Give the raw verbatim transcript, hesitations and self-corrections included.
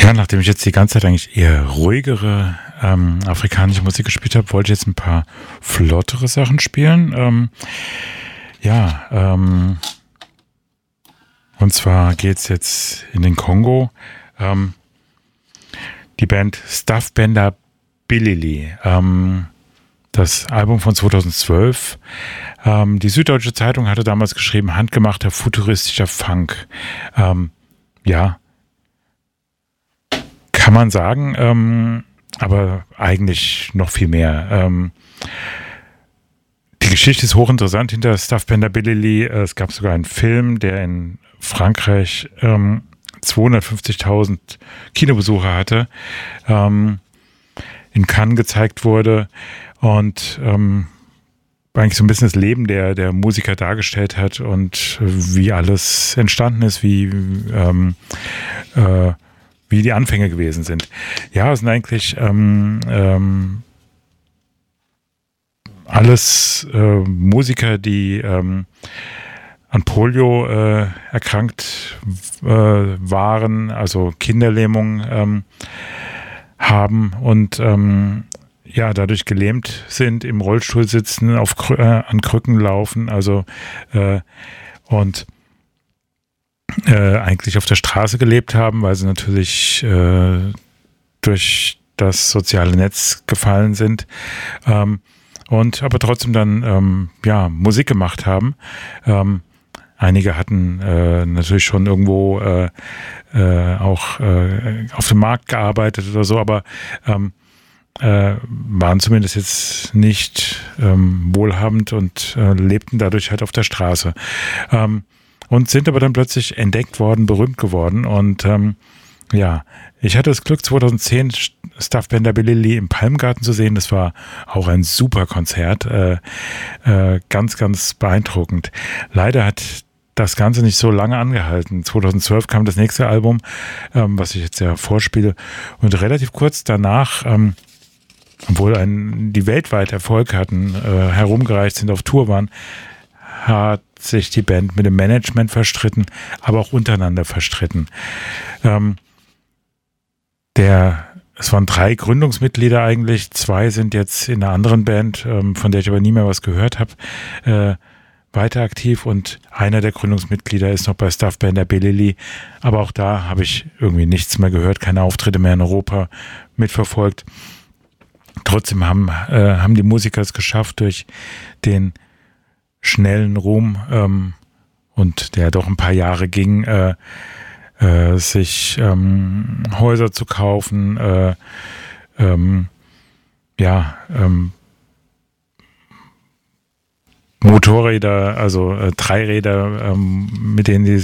Ja, nachdem ich jetzt die ganze Zeit eigentlich eher ruhigere ähm, afrikanische Musik gespielt habe, wollte ich jetzt ein paar flottere Sachen spielen. Ähm, ja, ähm, und zwar geht's jetzt in den Kongo. Ähm, die Band Staff Benda Bilili. Ähm, das Album von zweitausendzwölf. Ähm, die Süddeutsche Zeitung hatte damals geschrieben, handgemachter futuristischer Funk. Ähm, ja, kann man sagen, ähm, aber eigentlich noch viel mehr. Ähm, die Geschichte ist hochinteressant hinter Staff Benda Bilili. Es gab sogar einen Film, der in Frankreich ähm, zweihundertfünfzigtausend Kinobesucher hatte, ähm, in Cannes gezeigt wurde und ähm, eigentlich so ein bisschen das Leben der, der Musiker dargestellt hat und wie alles entstanden ist, wie ähm, äh, wie die Anfänge gewesen sind. Ja, es sind eigentlich ähm, ähm, alles äh, Musiker, die ähm, an Polio äh, erkrankt äh, waren, also Kinderlähmung ähm, haben und ähm, ja, dadurch gelähmt sind, im Rollstuhl sitzen, auf Krü- äh, an Krücken laufen, also äh, und Äh, eigentlich auf der Straße gelebt haben, weil sie natürlich äh, durch das soziale Netz gefallen sind ähm, und aber trotzdem dann ähm, ja, Musik gemacht haben. Ähm, einige hatten äh, natürlich schon irgendwo äh, äh, auch äh, auf dem Markt gearbeitet oder so, aber ähm, äh, waren zumindest jetzt nicht ähm, wohlhabend und äh, lebten dadurch halt auf der Straße. Ähm, Und sind aber dann plötzlich entdeckt worden, berühmt geworden. Und ähm, ja, ich hatte das Glück, zweitausendzehn Staff Benda Bilili im Palmgarten zu sehen. Das war auch ein super Konzert. Äh, äh, ganz, ganz beeindruckend. Leider hat das Ganze nicht so lange angehalten. zweitausendzwölf kam das nächste Album, ähm, was ich jetzt ja vorspiele. Und relativ kurz danach, ähm, obwohl ein, die weltweit Erfolg hatten, äh, herumgereist sind, auf Tour waren, hat sich die Band mit dem Management verstritten, aber auch untereinander verstritten. Ähm, der, es waren drei Gründungsmitglieder eigentlich, zwei sind jetzt in einer anderen Band, ähm, von der ich aber nie mehr was gehört habe, äh, weiter aktiv und einer der Gründungsmitglieder ist noch bei Staff Benda Bilili, aber auch da habe ich irgendwie nichts mehr gehört, keine Auftritte mehr in Europa mitverfolgt. Trotzdem haben, äh, haben die Musiker es geschafft, durch den schnellen Ruhm ähm, und der doch ein paar Jahre ging, äh, äh, sich ähm, Häuser zu kaufen, äh, ähm, ja, ähm, Motorräder, also äh, Dreiräder, ähm, mit denen die